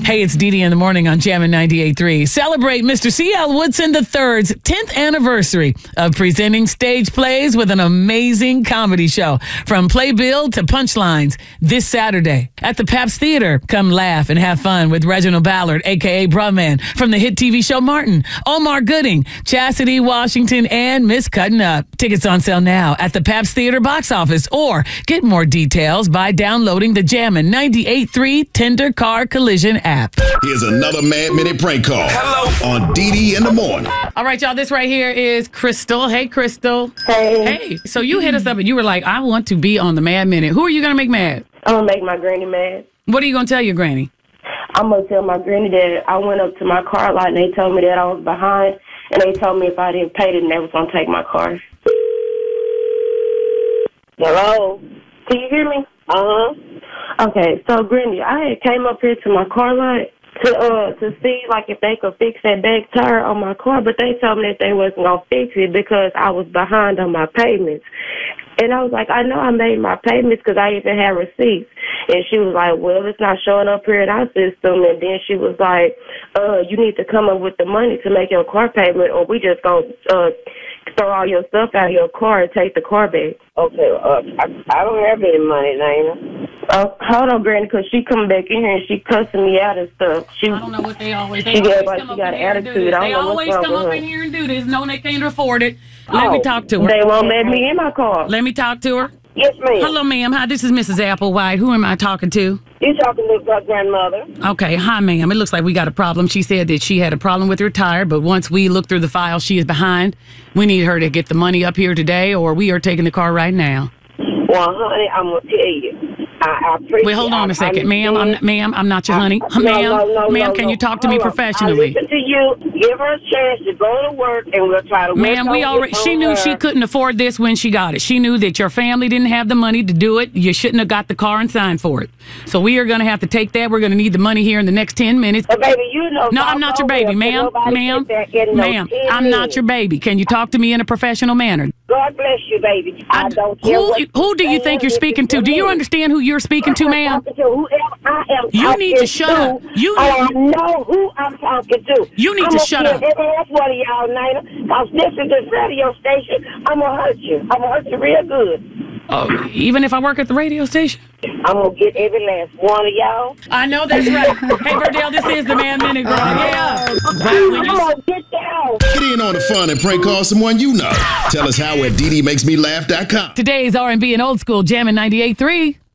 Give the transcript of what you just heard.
Hey, it's Dee Dee in the morning on Jammin' 98.3. Celebrate Mr. C.L. Woodson III's 10th anniversary of presenting stage plays with an amazing comedy show. From playbill to punchlines this Saturday at the Pabst Theater. Come laugh and have fun with Reginald Ballard, a.k.a. Brumman, from the hit TV show Martin, Omar Gooding, Chastity Washington, and Miss Cutting Up. Tickets on sale now at the Pabst Theater box office, or get more details by downloading the Jammin' 98.3 Tender Car Collision app. Here's another Mad Minute prank call. Hello. On Dee Dee in the morning. All right, y'all, this right here is Crystal. Hey, Crystal. Hey. Hey, so you hit us up and you were like, I want to be on the Mad Minute. Who are you going to make mad? I'm going to make my granny mad. What are you going to tell your granny? I'm going to tell my granny that I went up to my car lot and they told me that I was behind, and they told me if I didn't pay them, they was going to take my car. Hello? Can you hear me? Uh-huh. Okay, so Granny, I had came up here to my car lot to see like if they could fix that back tire on my car, but they told me that they wasn't gonna fix it because I was behind on my payments. And I was like, I know I made my payments because I even had receipts. And she was like, well, it's not showing up here in our system. And then she was like, you need to come up with the money to make your car payment, or we just gonna throw all your stuff out of your car and take the car back. Okay, I don't have any money, Nina. Hold on, Granny, because she come back in here and she cussing me out and stuff. I don't know what they always do. She got an attitude. They always come up in here and do this, knowing they can't afford it. Let me talk to her. They won't let me in my car. Let me talk to her. Yes, ma'am. Hello, ma'am. Hi, this is Mrs. Applewhite. Who am I talking to? You're talking to my grandmother. Okay, hi, ma'am. It looks like we got a problem. She said that she had a problem with her tire, but once we look through the file, she is behind. We need her to get the money up here today, or we are taking the car right now. Well, honey, I'm going to tell you. I appreciate. Wait, hold on a second, ma'am. I'm not your honey. Ma'am, can you talk to me professionally? Listen to you. Give her a chance to go to work, and we'll try to. Ma'am, she knew she couldn't afford this when she got it. She knew that your family didn't have the money to do it. You shouldn't have got the car and signed for it. So we are going to have to take that. We're going to need the money here in the next 10 minutes. But baby, you know. No, I'm not your baby, ma'am. Ma'am, I'm not your baby. Can you talk to me in a professional manner? God bless you, baby. I don't care. Who do you think you're speaking to? Do you understand who you're speaking to, ma'am? You need to shut up. I know who I'm talking to. You need to shut up. Every last one of y'all, Nina. Because listen to this radio station, I'm going to hurt you. I'm going to hurt you real good. Oh, even if I work at the radio station? I'm going to get every last one of y'all. I know that's right. Hey, Verdell, this is the Mad Minute, girl. Yeah. I'm going to get down. Get in on the fun and prank call someone you know. Tell us how at DDMakesMeLaugh.com. Today's R&B and old school Jammin' 98.3.